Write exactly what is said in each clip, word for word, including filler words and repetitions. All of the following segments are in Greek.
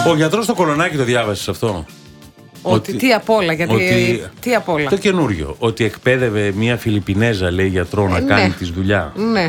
Ο γιατρός στο Κολονάκι το διάβασε αυτό. Ότι, ότι τι απ' όλα, γιατί. Ότι, τι απ' όλα. Το καινούριο. Ότι εκπαίδευε μια Φιλιππινέζα, λέει, γιατρό ε, να ναι. κάνει τη δουλειά. Ναι.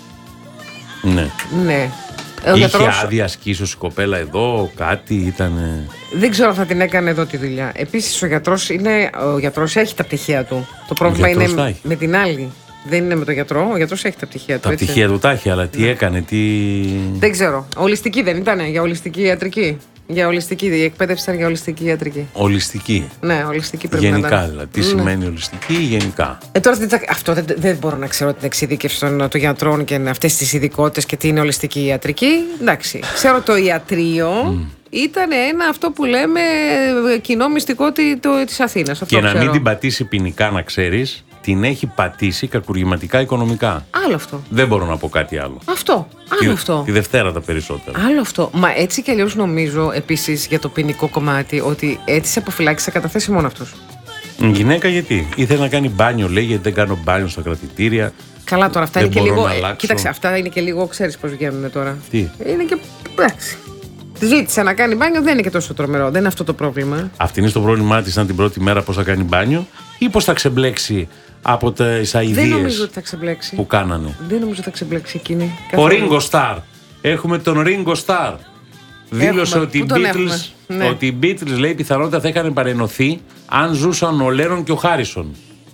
Ναι. ναι. Είχε γιατρός... άδεια ασκήσεως η κοπέλα εδώ, κάτι ήταν. Δεν ξέρω αν θα την έκανε εδώ τη δουλειά. Επίσης ο γιατρός, είναι... ο γιατρός έχει τα πτυχία του. Το πρόβλημα είναι με την άλλη. Δεν είναι με τον γιατρό, ο γιατρός έχει τα πτυχία του. Τα έτσι. πτυχία του τα έχει, αλλά τι ναι. έκανε, τι. Δεν ξέρω. Ολιστική δεν ήταν, για ολιστική ιατρική. Για ολιστική, η εκπαίδευση ήταν για ολιστική ιατρική. Ολιστική. Ναι, ολιστική πρέπει γενικά, να ήταν. Δηλαδή. Τι ναι. σημαίνει ολιστική ή γενικά. Ε, τώρα, αυτό δεν, δεν μπορώ να ξέρω την εξειδίκευση των, των γιατρών και αυτές τις ειδικότητες και τι είναι ολιστική ιατρική. Εντάξει. Ξέρω το ιατρείο. Mm. Ήταν ένα αυτό που λέμε κοινό μυστικό της Αθήνας. Και να μην την πατήσει ποινικά, να ξέρεις. Την έχει πατήσει κακουργηματικά οικονομικά. Άλλο αυτό. Δεν μπορώ να πω κάτι άλλο. Αυτό. Άλλο τη, αυτό. Τη Δευτέρα τα περισσότερα. Άλλο αυτό. Μα έτσι κι αλλιώς νομίζω επίσης για το ποινικό κομμάτι ότι έτσι σε αποφυλάξει θα καταθέσει μόνο αυτός. Γυναίκα γιατί. Ήθελε να κάνει μπάνιο, λέει, γιατί δεν κάνω μπάνιο στα κρατητήρια. Καλά τώρα, αυτά δεν είναι και λίγο. Ε, κοίταξε, αυτά είναι και λίγο, ξέρεις πώς βγαίνουν τώρα. Τι. Είναι και. Εντάξει. Ζήτησε να κάνει μπάνιο, δεν είναι και τόσο τρομερό. Δεν είναι αυτό το πρόβλημα. Αυτή είναι στο πρόβλημά της, σαν την πρώτη μέρα πώς θα κάνει μπάνιο ή πώς θα ξεμπλέξει. Από τις αηδίες που κάνανε. Δεν νομίζω ότι θα ξεμπλέξει εκείνη. Ο Ringo Starr. Έχουμε τον Ringo Starr. Δήλωσε ότι οι, Beatles, ναι. ότι οι Beatles, λέει, πιθανότητα θα είχαν παρενωθεί αν ζούσαν ο Λένον και ο Χάρισον.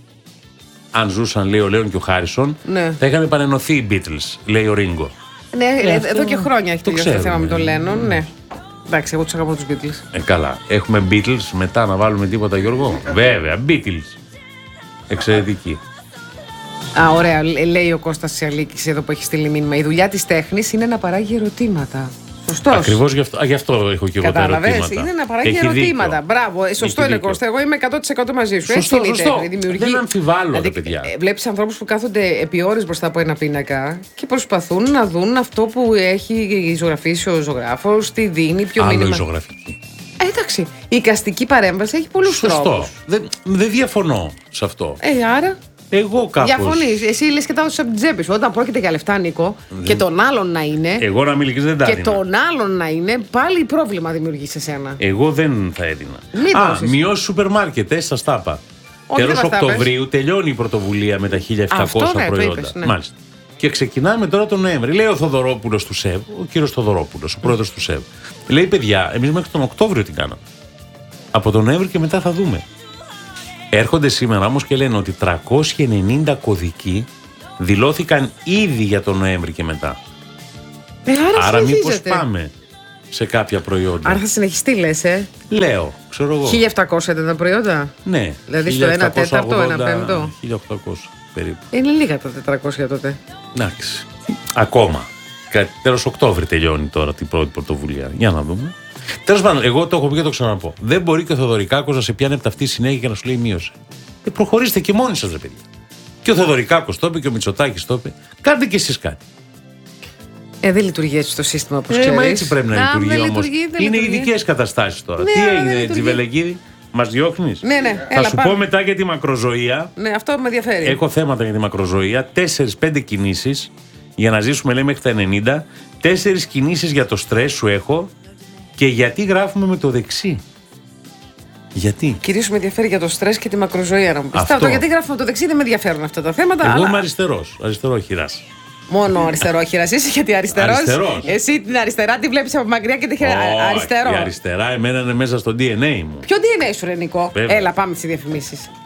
Αν ζούσαν, λέει, ο Λένον και ο Χάρισον, ναι. θα είχαν παρενωθεί οι Beatles, λέει ο Ringo. Ναι, ε, εδώ αυτό... και χρόνια έχει τελειώσει το θέμα με τον Λένον, ναι. Εντάξει, εγώ τους αγαπώ τους Beatles. Ε, καλά. Έχουμε Beatles μετά να βάλουμε τίποτα, Γιώργο. Βέβαια, Beatles. Εξαιρετική. Α, ωραία. Λέει ο Κώστας Σιαλίκης εδώ που έχει στείλει μήνυμα. Η δουλειά της τέχνης είναι να παράγει ερωτήματα. Σωστός. Ακριβώς γι' αυτό, α, γι' αυτό έχω και εγώ τα ερωτήματα. Είναι να παράγει έχει ερωτήματα. Δίκιο. Μπράβο. Σωστό έχει είναι, δίκιο. Κώστα. Εγώ είμαι εκατό τοις εκατό μαζί σου. Σωστό, έτσι σωστό. είναι η τέχνη. Δεν αμφιβάλλω, δηλαδή, παιδιά. Βλέπεις ανθρώπους που κάθονται επί ώρες μπροστά από ένα πίνακα και προσπαθούν να δουν αυτό που έχει ζωγραφίσει ο ζωγράφος, τι δίνει, ποιο Άλλο μήνυμα. Η ζωγραφική. Ε, εντάξει. Η εικαστική παρέμβαση έχει πολλούς τρόπους. Δεν δε διαφωνώ σε αυτό. Ε, άρα. Εγώ κάπως. Διαφωνείς. Εσύ λες και τα έδωσες από την τσέπη σου. Όταν πρόκειται για λεφτά, Νίκο, δεν... και τον άλλον να είναι. Εγώ να μιλήσεις δεν τα έδινα. Και τον άλλον να είναι, πάλι πρόβλημα δημιουργεί σε σένα. Εγώ δεν θα έδινα. Μην Α, μειώσει σούπερ μάρκετ, ε, σας τα είπα. Τέλος Οκτωβρίου τελειώνει η πρωτοβουλία με τα χίλια επτακόσια αυτό, ναι, προϊόντα. Είπες, ναι. Μάλιστα. Και ξεκινάμε τώρα τον Νοέμβρη. Λέει ο Θοδωρόπουλος του ΣΕΒ, ο κύριος Θοδωρόπουλος, ο πρόεδρος του ΣΕΒ. Λέει, παιδιά, εμείς μέχρι τον Οκτώβριο τι κάναμε. Από τον Νοέμβρη και μετά θα δούμε. Έρχονται σήμερα όμως και λένε ότι τριακόσιοι ενενήντα κωδικοί δηλώθηκαν ήδη για τον Νοέμβρη και μετά. Ε, άρα άρα μήπως πάμε σε κάποια προϊόντα. Άρα θα συνεχιστεί, λες, ε. Λέω, ξέρω εγώ. χίλια επτακόσια ήταν τα προϊόντα. Ναι. Δηλαδή στο ένα τέταρτο, ένα πέμπτο. χίλια οκτακόσια περίπου. Είναι λίγα τα τετρακόσια τότε. Εντάξει. Ακόμα. Τέλος Οκτώβρη τελειώνει τώρα την πρώτη πρωτοβουλία. Για να δούμε. Τέλος πάντων, εγώ το έχω πει και το ξαναπώ. Δεν μπορεί και ο Θοδωρικάκος να σε πιάνει από αυτή συνέχεια και να σου λέει μείωσε. Ε, προχωρήστε και μόνοι σας, ρε παιδιά. Και ο Θοδωρικάκος το είπε και ο Μητσοτάκης το είπε. Κάντε και εσείς κάτι. Ε, δεν λειτουργεί έτσι το σύστημα όπως ε, ξέρεις. Μα έτσι πρέπει να, να λειτουργεί όμως. Είναι ειδικές καταστάσεις τώρα. Ναι, τι έγινε, Τζιβελεκίδη, μας διώχνεις. Ναι, ναι. Θα Έλα, σου πάμε. πω μετά για τη μακροζωία. Ναι, αυτό με ενδιαφέρει. Έχω θέματα για τη μακροζωία. τέσσερις πέντε κινήσεις για να ζήσουμε, λέει, μέχρι τα ενενήντα. Τέσσερις κινήσεις για το στρες σου έχω. Και γιατί γράφουμε με το δεξί. Γιατί. Κυρίως με ενδιαφέρει για το στρες και τη μακροζωία, να μου πεις. Το γιατί γράφουμε το δεξί δεν με ενδιαφέρουν αυτά τα θέματα. Εγώ αλλά... είμαι αριστερός. Αριστερόχειρας. Μόνο αριστερόχειρας είσαι, γιατί αριστερός. Αριστερός. Εσύ την αριστερά τη βλέπεις από μακριά και τη χέρι. Αριστερό. Η αριστερά εμένα είναι μέσα στο ντι εν έι μου. Ποιο ντι εν έι σου, ρε Νικό. Βέβαια. Έλα, πάμε στις διαφημίσεις.